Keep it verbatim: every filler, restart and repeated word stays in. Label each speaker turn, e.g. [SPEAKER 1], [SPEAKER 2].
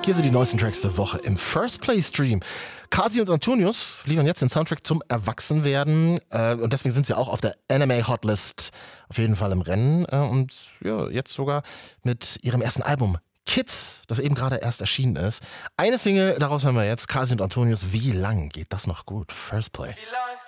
[SPEAKER 1] Hier sind die neuesten Tracks der Woche im First Play Stream. Kasi und Antonius liefern jetzt den Soundtrack zum Erwachsenwerden äh, und deswegen sind sie auch auf der Anime Hotlist auf jeden Fall im Rennen äh, und ja, jetzt sogar mit ihrem ersten Album Kids, das eben gerade erst erschienen ist. Eine Single, daraus hören wir jetzt, Kasi und Antonius. Wie lang geht das noch gut? First Play.
[SPEAKER 2] Wie lang?